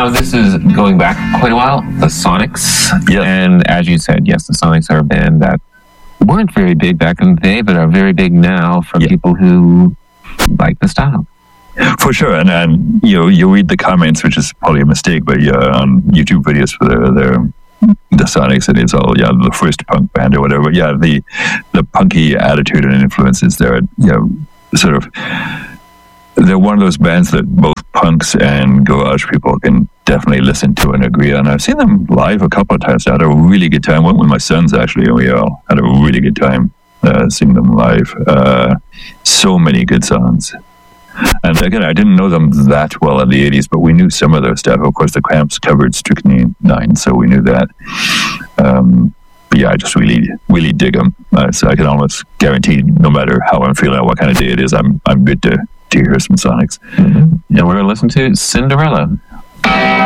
Now, this is going back quite a while, the Sonics. Yeah. And as you said, yes, the Sonics are a band that weren't very big back in the day, but are very big now for people who like the style. For sure, and you read the comments, which is probably a mistake, but on YouTube videos for the Sonics, and it's all the first punk band or whatever. Yeah, the punky attitude and influences there. Sort of, they're one of those bands that both punks and garage people can definitely listen to and agree on. I've seen them live a couple of times. I had a really good time. Went with my sons actually, and we all had a really good time seeing them live. So many good songs. And again, I didn't know them that well in the 80s, but we knew some of their stuff. Of course, the Cramps covered Strychnine 9, so we knew that. But yeah, I just really, really dig them. So I can almost guarantee, no matter how I'm feeling, what kind of day it is, I'm good to hear some Sonics. Mm-hmm. And we're going to listen to Cinderella.